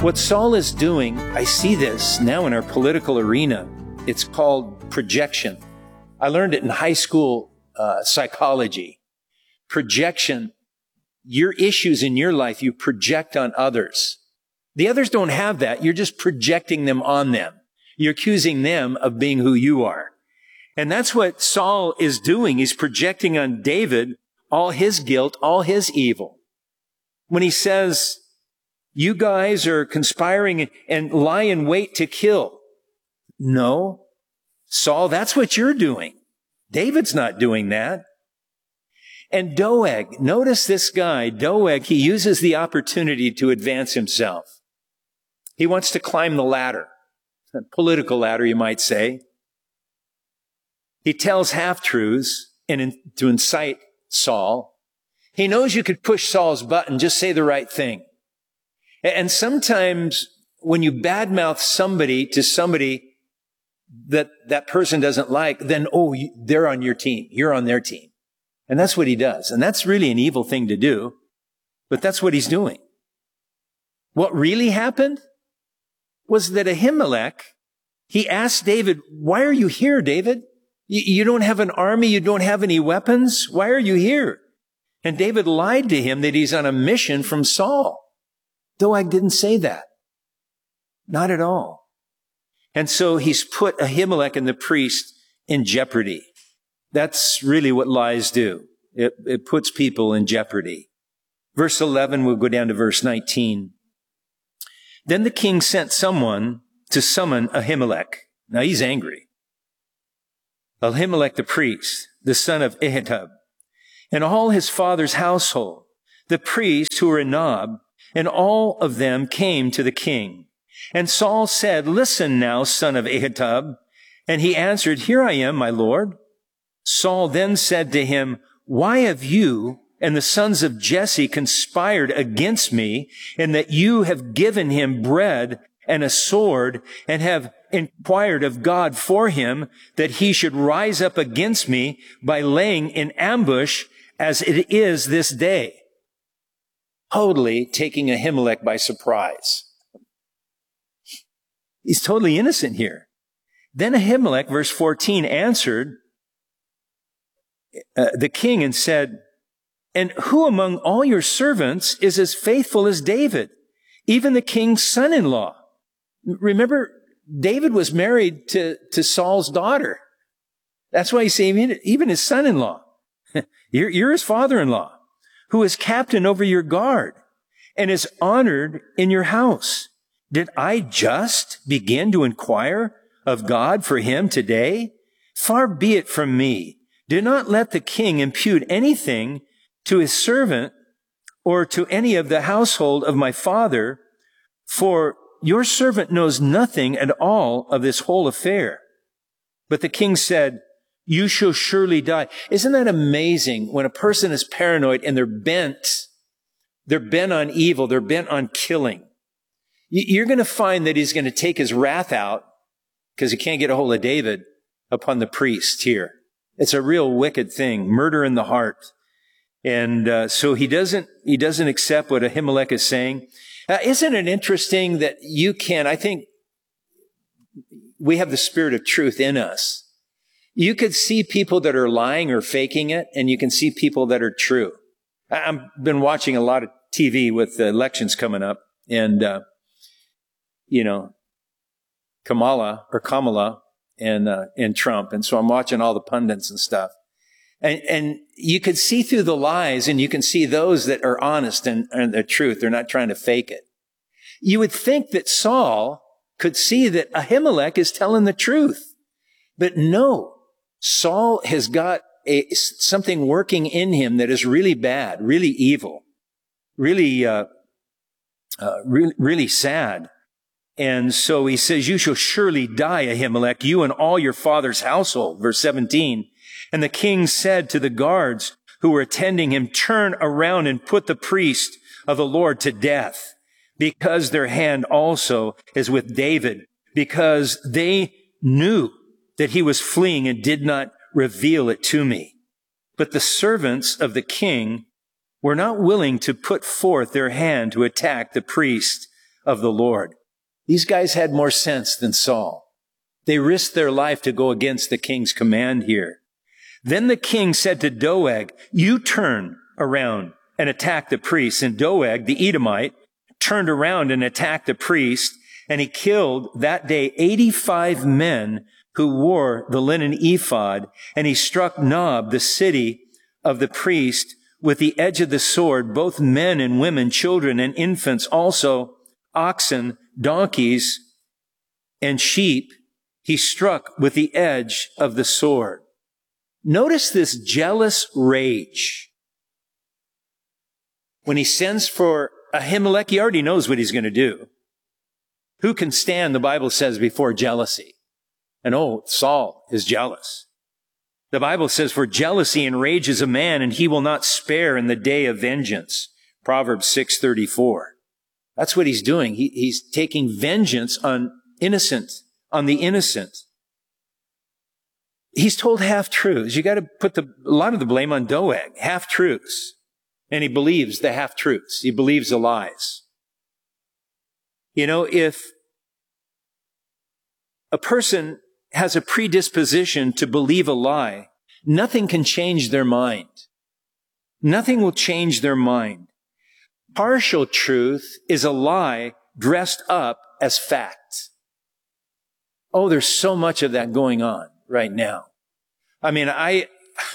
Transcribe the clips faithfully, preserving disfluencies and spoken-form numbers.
What Saul is doing, I see this now in our political arena. It's called projection. I learned it in high school uh, psychology. Projection, your issues in your life, you project on others. The others don't have that. You're just projecting them on them. You're accusing them of being who you are. And that's what Saul is doing. He's projecting on David all his guilt, all his evil. When he says, you guys are conspiring and lie in wait to kill. No, Saul, that's what you're doing. David's not doing that. And Doeg, notice this guy, Doeg, he uses the opportunity to advance himself. He wants to climb the ladder, a political ladder, you might say. He tells half-truths and in, to incite Saul. He knows you could push Saul's button, just say the right thing. And sometimes when you badmouth somebody to somebody that that person doesn't like, then, oh, they're on your team. You're on their team. And that's what he does. And that's really an evil thing to do, but that's what he's doing. What really happened was that Ahimelech, he asked David, why are you here, David? You, you don't have an army. You don't have any weapons. Why are you here? And David lied to him that he's on a mission from Saul. Doeg didn't say that. Not at all. And so he's put Ahimelech and the priest in jeopardy. That's really what lies do. It, it puts people in jeopardy. Verse eleven, we'll go down to verse nineteen. Then the king sent someone to summon Ahimelech. Now he's angry. Ahimelech the priest, the son of Ahitub, and all his father's household, the priests who were in Nob, and all of them came to the king. And Saul said, listen now, son of Ahitub. And he answered, here I am, my lord. Saul then said to him, why have you and the sons of Jesse conspired against me, in that you have given him bread and a sword, and have inquired of God for him, that he should rise up against me by laying in ambush as it is this day? Totally taking Ahimelech by surprise. He's totally innocent here. Then Ahimelech, verse fourteen, answered uh, the king and said, and who among all your servants is as faithful as David, even the king's son-in-law? Remember, David was married to, to Saul's daughter. That's why he's saying even his son-in-law. you're, you're his father-in-law, who is captain over your guard and is honored in your house. Did I just begin to inquire of God for him today? Far be it from me. Do not let the king impute anything to his servant or to any of the household of my father, for your servant knows nothing at all of this whole affair. But the king said, you shall surely die. Isn't that amazing when a person is paranoid and they're bent, they're bent on evil, they're bent on killing? You're going to find that he's going to take his wrath out, because he can't get a hold of David, upon the priest here. It's a real wicked thing, murder in the heart. And uh, so he doesn't, he doesn't accept what Ahimelech is saying. Uh, isn't it interesting that you can, I think we have the spirit of truth in us. You could see people that are lying or faking it, and you can see people that are true. I've been watching a lot of T V with the elections coming up, and, uh, you know, Kamala or Kamala and, uh, and Trump. And so I'm watching all the pundits and stuff. And, and you could see through the lies, and you can see those that are honest and, and the truth. They're not trying to fake it. You would think that Saul could see that Ahimelech is telling the truth. But no, Saul has got a, something working in him that is really bad, really evil, really, uh, uh, really, really sad. And so he says, you shall surely die, Ahimelech, you and all your father's household. Verse seventeen. And the king said to the guards who were attending him, turn around and put the priest of the Lord to death, because their hand also is with David, because they knew that he was fleeing and did not reveal it to me. But the servants of the king were not willing to put forth their hand to attack the priest of the Lord. These guys had more sense than Saul. They risked their life to go against the king's command here. Then the king said to Doeg, you turn around and attack the priests. And Doeg, the Edomite, turned around and attacked the priest, and he killed that day eighty-five men who wore the linen ephod, and he struck Nob, the city of the priest, with the edge of the sword, both men and women, children and infants, also oxen, donkeys, and sheep, he struck with the edge of the sword. Notice this jealous rage. When he sends for Ahimelech, he already knows what he's going to do. Who can stand, the Bible says, before jealousy? And oh, Saul is jealous. The Bible says, for jealousy enrages a man, and he will not spare in the day of vengeance. Proverbs six thirty-four. That's what he's doing. He, he's taking vengeance on innocent, on the innocent. He's told half-truths. You got to put the, a lot of the blame on Doeg. Half-truths. And he believes the half-truths. He believes the lies. You know, if a person has a predisposition to believe a lie, nothing can change their mind. Nothing will change their mind. Partial truth is a lie dressed up as fact. Oh, there's so much of that going on right now. I mean, I,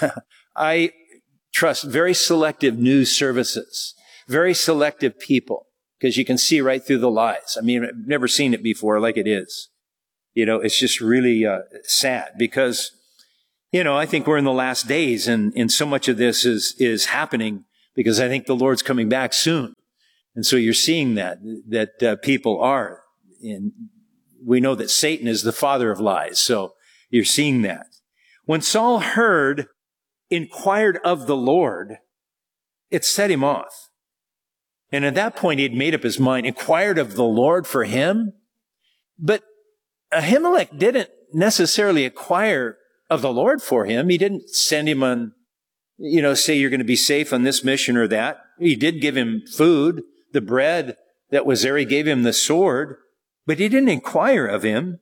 I trust very selective news services, very selective people, because you can see right through the lies. I mean, I've never seen it before like it is. You know, it's just really uh, sad because, you know, I think we're in the last days, and, and so much of this is, is happening because I think the Lord's coming back soon. And so you're seeing that, that uh, people are. And we know that Satan is the father of lies. So you're seeing that. When Saul heard, inquired of the Lord, it set him off. And at that point, he had made up his mind, inquired of the Lord for him. But Ahimelech didn't necessarily inquire of the Lord for him. He didn't send him on, you know, say you're going to be safe on this mission or that. He did give him food, the bread that was there. He gave him the sword, but he didn't inquire of him.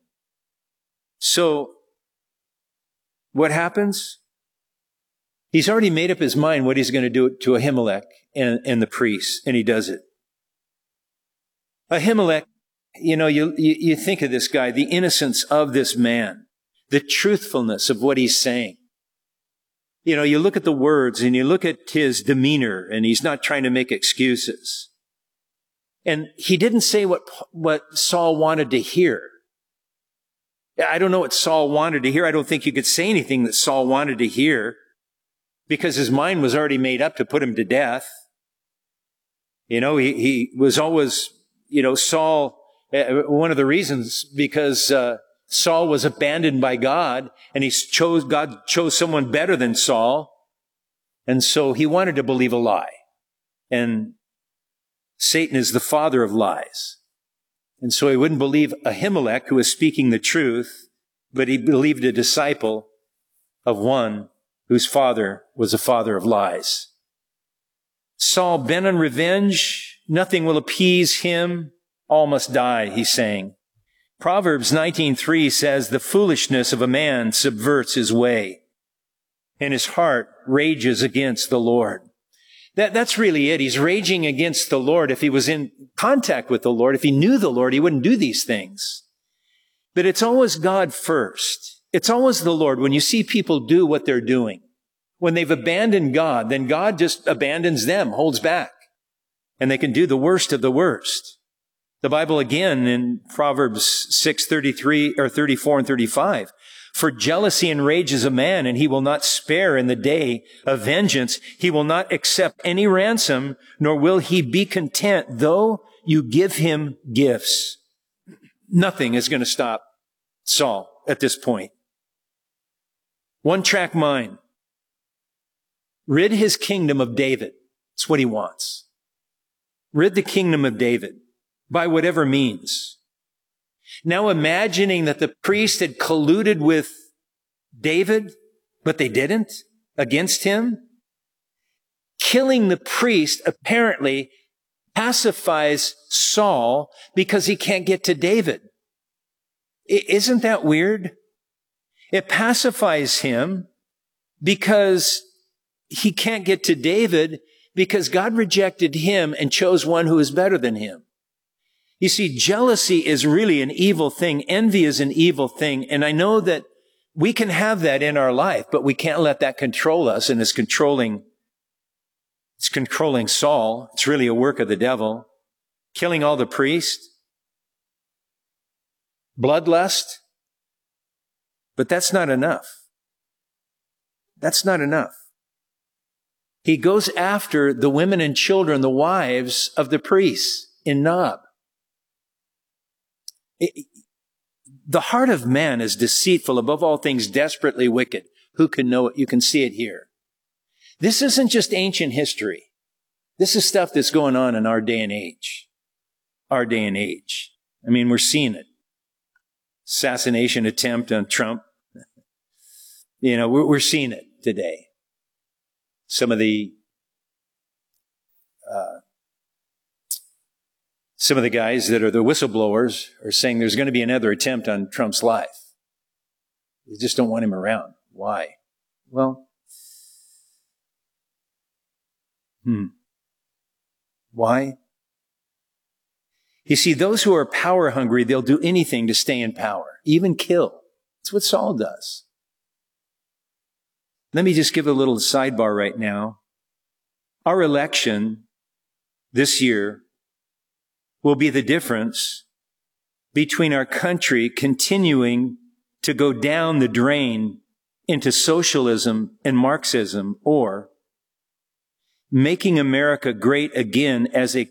So what happens? He's already made up his mind what he's going to do to Ahimelech and, and the priests, and he does it. Ahimelech, you know, you, you, you think of this guy, the innocence of this man, the truthfulness of what he's saying. You know, you look at the words and you look at his demeanor, and he's not trying to make excuses. And he didn't say what, what Saul wanted to hear. I don't know what Saul wanted to hear. I don't think you could say anything that Saul wanted to hear because his mind was already made up to put him to death. You know, he, he was always, you know, Saul, uh, one of the reasons because, uh, Saul was abandoned by God, and he chose, God chose someone better than Saul. And so he wanted to believe a lie. And Satan is the father of lies. And so he wouldn't believe Ahimelech, who was speaking the truth, but he believed a disciple of one whose father was a father of lies. Saul bent on revenge. Nothing will appease him. All must die, he's saying. Proverbs nineteen three says, the foolishness of a man subverts his way, and his heart rages against the Lord. That, that's really it. He's raging against the Lord. If he was in contact with the Lord, if he knew the Lord, he wouldn't do these things. But it's always God first. It's always the Lord. When you see people do what they're doing, when they've abandoned God, then God just abandons them, holds back, and they can do the worst of the worst. The Bible again in Proverbs six thirty-three or thirty-four and thirty-five. For jealousy enrages a man, and he will not spare in the day of vengeance. He will not accept any ransom, nor will he be content, though you give him gifts. Nothing is going to stop Saul at this point. One-track mind. Rid his kingdom of David. That's what he wants. Rid the kingdom of David by whatever means. Now imagining that the priest had colluded with David, but they didn't, against him. Killing the priest apparently pacifies Saul because he can't get to David. I- isn't that weird? It pacifies him because he can't get to David because God rejected him and chose one who is better than him. You see, jealousy is really an evil thing. Envy is an evil thing. And I know that we can have that in our life, but we can't let that control us. And it's controlling, it's controlling Saul. It's really a work of the devil. Killing all the priests. Bloodlust. But that's not enough. That's not enough. He goes after the women and children, the wives of the priests in Nob. It, the heart of man is deceitful, above all things, desperately wicked. Who can know it? You can see it here. This isn't just ancient history. This is stuff that's going on in our day and age. Our day and age. I mean, we're seeing it. Assassination attempt on Trump. You know, we're, we're seeing it today. Some of the uh, some of the guys that are the whistleblowers are saying there's going to be another attempt on Trump's life. They just don't want him around. Why? Well, hmm. Why? You see, those who are power hungry, they'll do anything to stay in power, even kill. That's what Saul does. Let me just give a little sidebar right now. Our election this year will be the difference between our country continuing to go down the drain into socialism and Marxism, or making America great again as a